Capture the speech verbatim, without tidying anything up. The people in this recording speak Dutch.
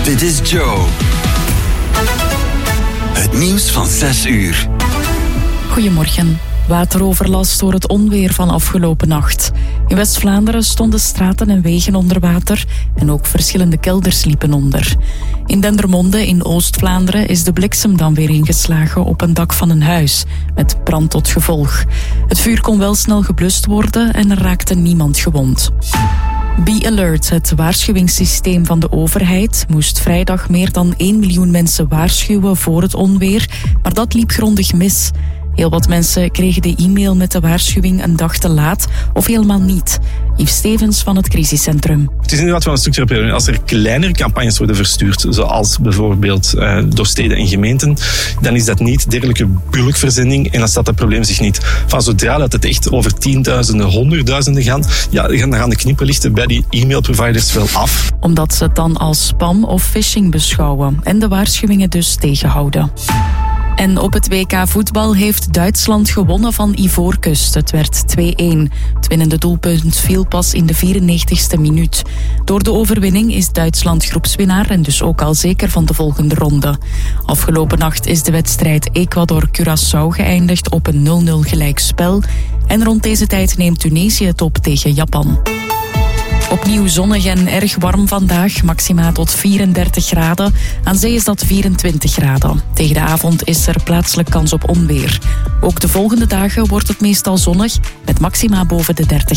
Dit is Joe. Het nieuws van zes uur. Goedemorgen. Wateroverlast door het onweer van afgelopen nacht. In West-Vlaanderen stonden straten en wegen onder water en ook verschillende kelders liepen onder. In Dendermonde in Oost-Vlaanderen is de bliksem dan weer ingeslagen op een dak van een huis, met brand tot gevolg. Het vuur kon wel snel geblust worden en er raakte niemand gewond. Be Alert, het waarschuwingssysteem van de overheid, moest vrijdag meer dan één miljoen mensen waarschuwen voor het onweer, maar dat liep grondig mis. Heel wat mensen kregen de e-mail met de waarschuwing een dag te laat of helemaal niet. Yves Stevens van het crisiscentrum. Het is inderdaad wel een stukje proberen. Als er kleinere campagnes worden verstuurd, zoals bijvoorbeeld uh, door steden en gemeenten, dan is dat niet dergelijke bulkverzending en dan staat dat probleem zich niet. Van zodra dat het echt over tienduizenden, honderdduizenden gaan, ja, dan gaan de knipperlichten bij die e-mailproviders wel af. Omdat ze het dan als spam of phishing beschouwen en de waarschuwingen dus tegenhouden. En op het W K voetbal heeft Duitsland gewonnen van Ivoorkust. Het werd twee-één. Het winnende doelpunt viel pas in de vierennegentigste minuut. Door de overwinning is Duitsland groepswinnaar en dus ook al zeker van de volgende ronde. Afgelopen nacht is de wedstrijd Ecuador-Curaçao geëindigd op een nul nul gelijkspel. En rond deze tijd neemt Tunesië het op tegen Japan. Opnieuw zonnig en erg warm vandaag, maxima tot vierendertig graden. Aan zee is dat vierentwintig graden. Tegen de avond is er plaatselijk kans op onweer. Ook de volgende dagen wordt het meestal zonnig, met maxima boven de dertig